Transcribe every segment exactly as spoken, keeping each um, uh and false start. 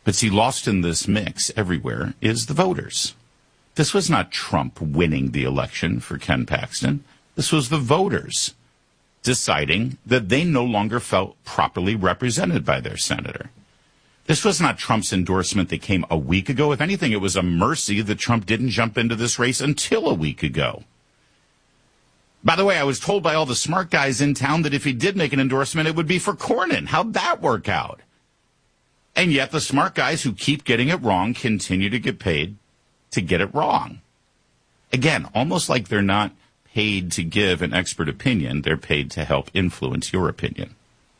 But see, lost in this mix everywhere is the voters. This was not Trump winning the election for Ken Paxton. This was the voters deciding that they no longer felt properly represented by their senator. This was not Trump's endorsement that came a week ago. If anything, it was a mercy that Trump didn't jump into this race until a week ago. By the way, I was told by all the smart guys in town that if he did make an endorsement, it would be for Cornyn. How'd that work out? And yet the smart guys who keep getting it wrong continue to get paid to get it wrong. Again, almost like they're not paid to give an expert opinion. They're paid to help influence your opinion.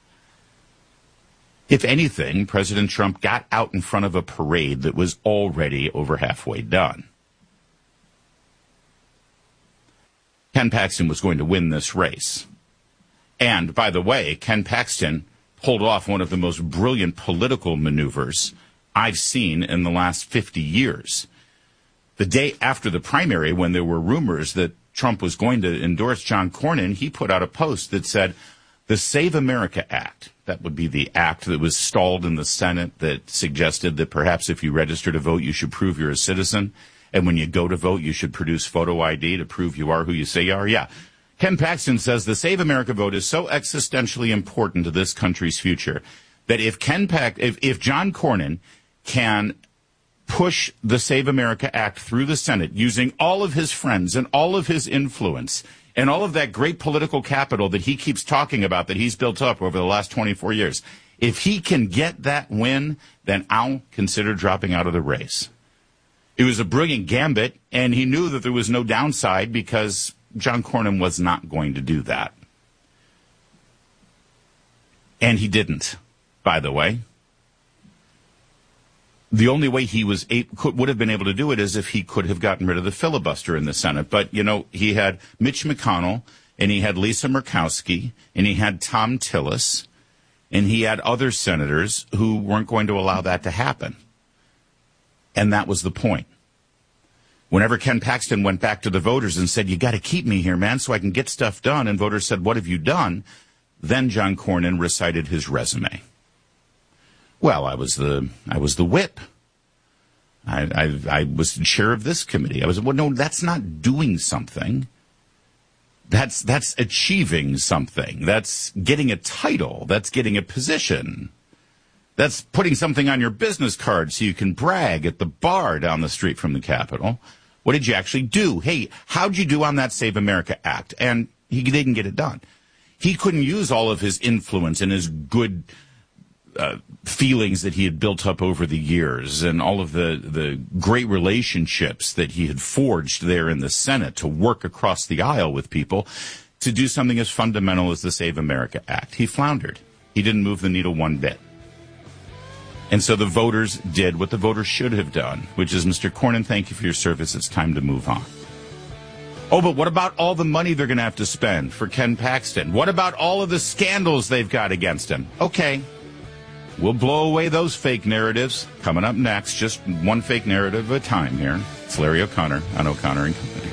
If anything, President Trump got out in front of a parade that was already over halfway done. Ken Paxton was going to win this race. And, by the way, Ken Paxton pulled off one of the most brilliant political maneuvers I've seen in the last fifty years. The day after the primary, when there were rumors that Trump was going to endorse John Cornyn, he put out a post that said, the Save America Act, that would be the act that was stalled in the Senate that suggested that perhaps if you register to vote, you should prove you're a citizen. And when you go to vote, you should produce photo I D to prove you are who you say you are. Yeah. Ken Paxton says the Save America vote is so existentially important to this country's future that if Ken Pax, if, if John Cornyn can push the Save America Act through the Senate using all of his friends and all of his influence and all of that great political capital that he keeps talking about that he's built up over the last twenty-four years, if he can get that win, then I'll consider dropping out of the race. It was a brilliant gambit, and he knew that there was no downside because John Cornyn was not going to do that. And he didn't, by the way. The only way he was able, could, would have been able to do it is if he could have gotten rid of the filibuster in the Senate. But, you know, he had Mitch McConnell, and he had Lisa Murkowski, and he had Thom Tillis, and he had other senators who weren't going to allow that to happen. And that was the point. Whenever Ken Paxton went back to the voters and said, you got to keep me here, man, so I can get stuff done, and voters said, what have you done? Then John Cornyn recited his resume. Well, I was the I was the whip. I, I I was the chair of this committee. I was well. No, that's not doing something. That's that's achieving something. That's getting a title. That's getting a position. That's putting something on your business card so you can brag at the bar down the street from the Capitol. What did you actually do? Hey, how'd you do on that Save America Act? And he didn't get it done. He couldn't use all of his influence and his good Uh, feelings that he had built up over the years and all of the, the great relationships that he had forged there in the Senate to work across the aisle with people to do something as fundamental as the Save America Act. He floundered. He didn't move the needle one bit. And so the voters did what the voters should have done, which is, Mister Cornyn, thank you for your service. It's time to move on. Oh, but what about all the money they're going to have to spend for Ken Paxton? What about all of the scandals they've got against him? Okay. We'll blow away those fake narratives. Coming up next, just one fake narrative at a time here. It's Larry O'Connor on O'Connor and Company.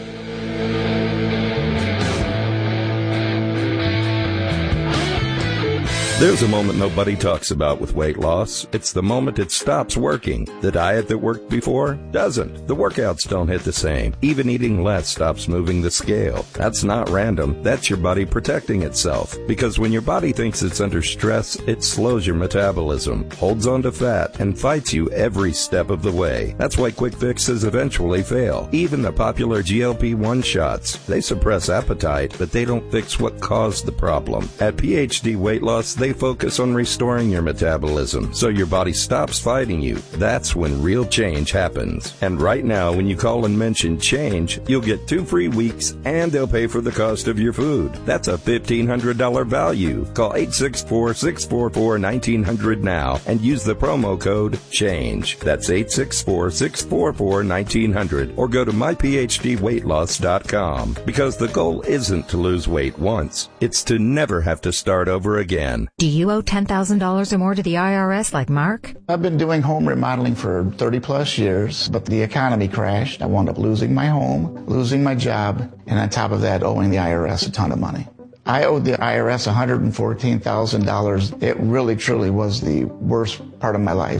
There's a moment nobody talks about with weight loss. It's the moment it stops working. The diet that worked before doesn't. The workouts don't hit the same. Even eating less stops moving the scale. That's not random. That's your body protecting itself. Because when your body thinks it's under stress, it slows your metabolism, holds on to fat, and fights you every step of the way. That's why quick fixes eventually fail. Even the popular G L P one shots. They suppress appetite, but they don't fix what caused the problem. At P H D Weight Loss, they focus on restoring your metabolism so your body stops fighting you. That's when real change happens. And right now, when you call and mention change, you'll get two free weeks and they'll pay for the cost of your food. That's a fifteen hundred dollars value. Call eight six four, six four four, one nine zero zero now and use the promo code CHANGE. That's eight six four, six four four, one nine zero zero or go to my p h d weight loss dot com because the goal isn't to lose weight once. It's to never have to start over again. Do you owe ten thousand dollars or more to the I R S like Mark? I've been doing home remodeling for thirty plus years, but the economy crashed. I wound up losing my home, losing my job, and on top of that, owing the I R S a ton of money. I owed the I R S one hundred fourteen thousand dollars. It really, truly was the worst part of my life.